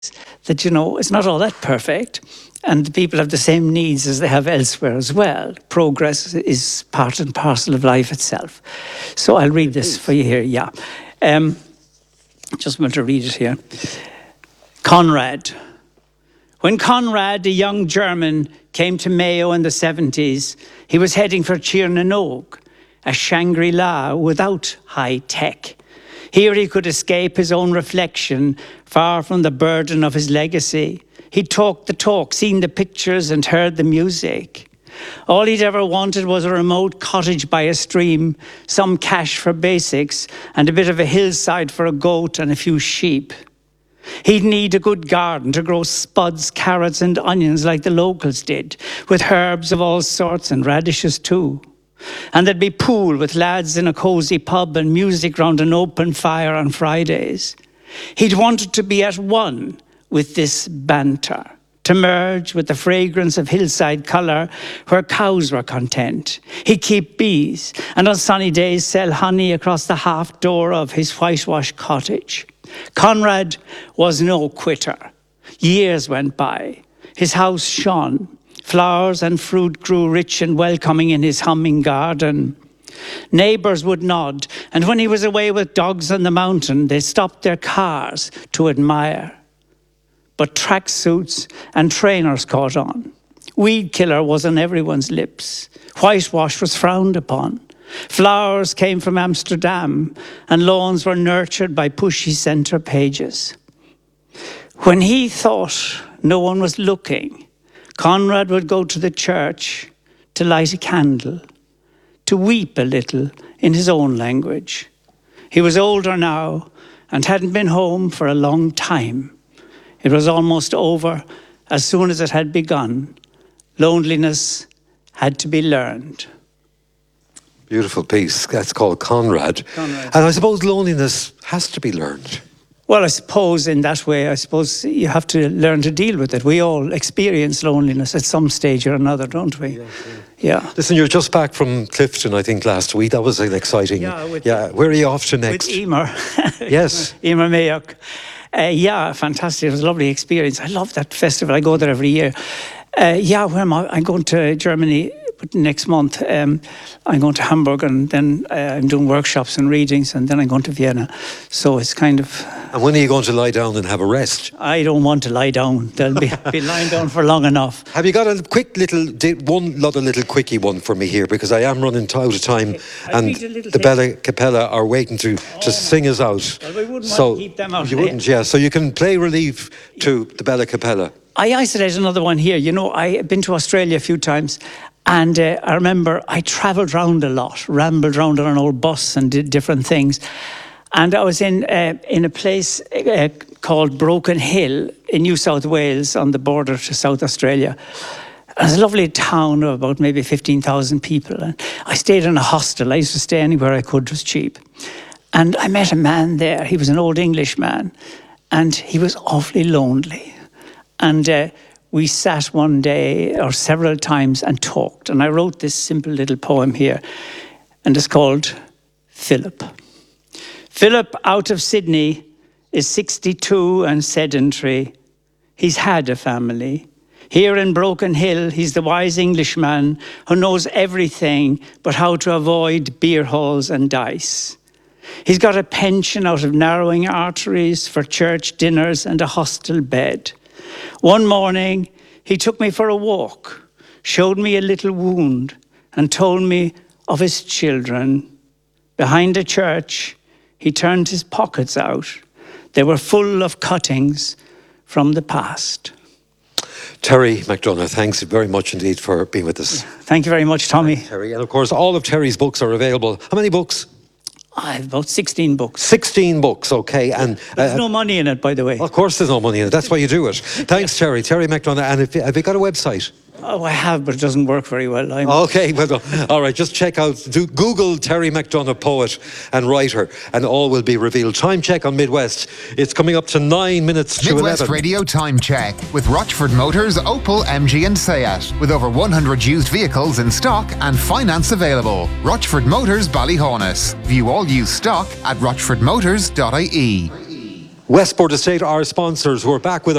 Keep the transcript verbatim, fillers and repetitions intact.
that, you know, it's not all that perfect. And the people have the same needs as they have elsewhere as well. Progress is part and parcel of life itself. So I'll read this for you here, yeah. Um, just want to read it here. Conrad. When Conrad, a young German, came to Mayo in the seventies, he was heading for Tír na nÓg, a Shangri-La without high tech. Here he could escape his own reflection, far from the burden of his legacy. He'd talked the talk, seen the pictures and heard the music. All he'd ever wanted was a remote cottage by a stream, some cash for basics, and a bit of a hillside for a goat and a few sheep. He'd need a good garden to grow spuds, carrots and onions like the locals did, with herbs of all sorts and radishes too. And there'd be pool with lads in a cosy pub and music round an open fire on Fridays. He'd wanted to be at one with this banter, to merge with the fragrance of hillside colour where cows were content. He'd keep bees and on sunny days sell honey across the half door of his whitewashed cottage. Conrad was no quitter. Years went by. His house shone. Flowers and fruit grew rich and welcoming in his humming garden. Neighbours would nod, and when he was away with dogs on the mountain, they stopped their cars to admire. But tracksuits and trainers caught on. Weed killer was on everyone's lips. Whitewash was frowned upon. Flowers came from Amsterdam, and lawns were nurtured by pushy centre pages. When he thought no one was looking, Conrad would go to the church to light a candle, to weep a little in his own language. He was older now and hadn't been home for a long time. It was almost over as soon as it had begun. Loneliness had to be learned. Beautiful piece. That's called Conrad. Conrad. And I suppose loneliness has to be learned. Well, I suppose in that way, I suppose you have to learn to deal with it. We all experience loneliness at some stage or another, don't we? Yeah. yeah. yeah. Listen, you're just back from Clifton, I think, last week. That was an exciting... Yeah. With, yeah. Where are you off to next? With Emer. Yes. Emer Mayock. Uh, yeah, fantastic. It was a lovely experience. I love that festival. I go there every year. Uh, yeah, where am I? I'm going to Germany next month. Um, I'm going to Hamburg, and then uh, I'm doing workshops and readings, and then I'm going to Vienna. So it's kind of... And when are you going to lie down and have a rest? I don't want to lie down. They'll be, be lying down for long enough. Have you got a quick little, one other little quickie one for me here? Because I am running out of time, okay. and the Bella Capella are waiting to, to oh. sing us out. Well, we wouldn't so want to keep them out. You wouldn't, yeah. So you can play relief to the Bella Capella. I isolate another one here. You know, I've been to Australia a few times, and uh, I remember I travelled around a lot, rambled around on an old bus and did different things. And I was in uh, in a place uh, called Broken Hill in New South Wales on the border to South Australia. It was a lovely town of about maybe fifteen thousand people. And I stayed in a hostel. I used to stay anywhere I could, it was cheap. And I met a man there. He was an old English man, and he was awfully lonely. And uh, we sat one day or several times and talked. And I wrote this simple little poem here, and it's called Philip. Philip, out of Sydney, is sixty-two and sedentary. He's had a family. Here in Broken Hill, he's the wise Englishman who knows everything but how to avoid beer halls and dice. He's got a pension out of narrowing arteries for church dinners and a hostel bed. One morning, he took me for a walk, showed me a little wound, and told me of his children. Behind a church, he turned his pockets out. They were full of cuttings from the past. Terry McDonagh, thanks very much indeed for being with us. Thank you very much, Tommy. Thanks, Terry. And of course, all of Terry's books are available. How many books? I have about sixteen books. sixteen books, okay. And there's uh, no money in it, by the way. Of course there's no money in it. That's why you do it. Thanks, Terry. Terry McDonagh. And if, have you got a website? Oh, I have, but it doesn't work very well. I'm... Okay, well, all right, just check out, do Google Terry McDonagh, poet and writer, and all will be revealed. Time check on Midwest. It's coming up to nine minutes to eleven. Midwest Radio Time Check with Rochford Motors, Opel, M G and Seat. With over one hundred used vehicles in stock and finance available. Rochford Motors, Ballyhonus. View all used stock at rochford motors dot I E. Westport Estate, our sponsors, we're back with